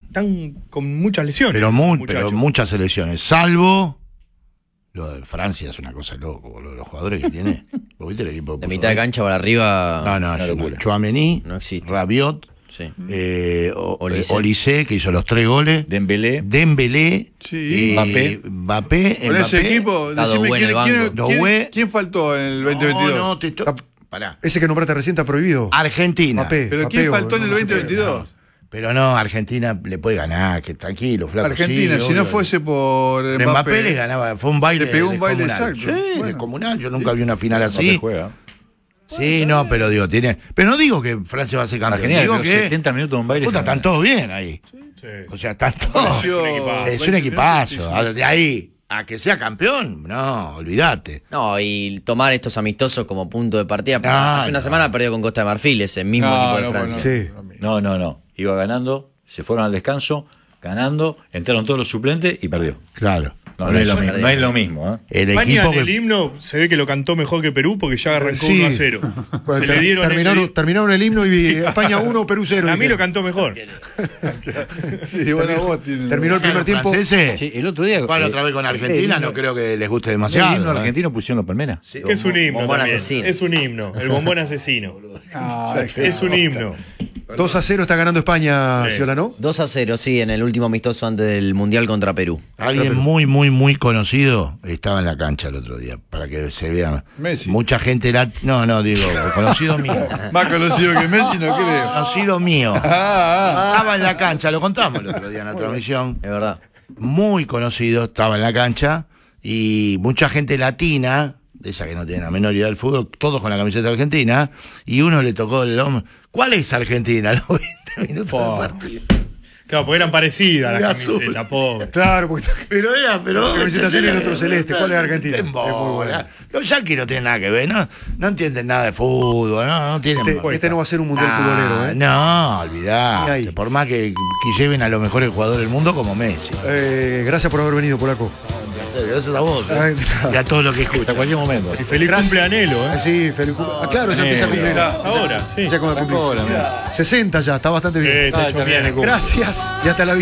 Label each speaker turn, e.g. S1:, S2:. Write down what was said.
S1: están con muchas lesiones.
S2: Pero
S1: muchachos.
S2: muchas selecciones, salvo lo de Francia, es una cosa loco, boludo, los jugadores que tiene. ¿Vos viste el equipo?
S3: De mitad de cancha para arriba.
S2: No, Tchouaméni,
S3: no existe.
S2: Rabiot,
S3: Sí.
S2: Olise, que hizo los 3 goles. Dembélé,
S4: Sí.
S2: Mbappé.
S4: Con ese equipo, decime quién faltó en el 2022.
S2: Pará.
S5: Ese que nombraste recién está prohibido.
S2: Argentina.
S4: Pero ¿quién faltó en el 2022?
S2: Pero no, Argentina le puede ganar, que tranquilo, flaco.
S4: Argentina,
S2: sí,
S4: si no fuese por
S2: Mbappé le ganaba, fue un baile.
S4: Le pegó un baile
S2: descomunal.
S4: exacto.
S2: Sí,
S4: Bueno.
S2: descomunal, yo nunca vi una final así.
S6: Mbappé juega.
S2: Sí, no, pero digo, pero no digo que Francia va a ser campeón.
S6: Argentina,
S2: Digo
S6: pero
S2: que
S6: 70 minutos de un baile.
S2: puta, están todos bien ahí.
S1: Sí.
S2: O sea, están todos. Es un equipazo. De ahí a que sea campeón, no, olvídate.
S3: No, y tomar estos amistosos como punto de partida.
S2: No,
S3: Hace una semana perdió con Costa de Marfil, ese mismo equipo de Francia.
S5: Sí.
S6: No. Iba ganando, se fueron al descanso, ganando, entraron todos los suplentes y perdió.
S2: Claro.
S6: No es lo mismo. No es lo mismo, ¿eh?
S2: El
S1: España
S2: equipo
S1: en el
S2: que.
S1: himno se ve que lo cantó mejor que Perú porque ya arrancó
S5: Sí.
S1: 1-0.
S5: Bueno,
S1: Se le dieron
S5: terminaron el himno y España 1, Perú 0.
S1: A mí lo cantó mejor.
S4: Sí, bueno, vos tiene.
S5: Terminó el primer tiempo.
S2: Franceses,
S6: Sí, el otro día.
S2: juegan otra vez con Argentina, no creo que les guste demasiado.
S6: El himno
S2: ¿eh?
S6: argentino pusieron los palmeras.
S2: Sí.
S1: Es un himno
S3: Bombón
S1: también.
S3: asesino.
S1: Es un himno. El bombón asesino. Es un himno.
S5: 2-0 está ganando España,
S1: Sí.
S5: Ciola, ¿no?
S3: 2-0, sí, en el último amistoso antes del Mundial contra Perú.
S2: Alguien muy conocido estaba en la cancha el otro día, para que se vea.
S4: Messi.
S2: Mucha gente No, digo, conocido mío.
S4: Más conocido que Messi, no creo.
S2: Conocido mío. Estaba en la cancha, lo contamos el otro día en la transmisión.
S3: Es verdad.
S2: Muy conocido, estaba en la cancha y mucha gente latina, de esa que no tiene la menor idea del fútbol, todos con la camiseta argentina, y uno le tocó el hombro. ¿Cuál es Argentina? Los 20 minutos del partido.
S1: Claro, porque eran parecidas las
S2: Era
S1: camisetas,
S2: azul.
S1: pobre.
S5: Claro, porque
S2: Pero
S5: la camiseta azul y el otro celeste. ¿Cuál es Argentina?
S2: Es
S5: Es muy bueno.
S2: bueno. Los yanquis no tienen nada que ver, no entienden nada de fútbol, no tienen.
S5: Este no va a ser un mundial futbolero, ¿eh?
S2: No,
S5: Ni
S2: olvidate.
S5: ahí.
S2: Por más que lleven a los mejores jugadores del mundo como Messi.
S5: Gracias por haber venido, Polaco.
S2: Gracias a vos y a todos los que escuchan.
S6: Hasta cualquier momento.
S1: Y feliz cumple Anhelo,
S5: Sí, feliz claro, ya empieza a cumplir.
S1: Ahora, sí.
S5: Ya como a cumplir. 60 ya, está bastante bien.
S1: Está hecho bien el cumple.
S5: Gracias y hasta la vista.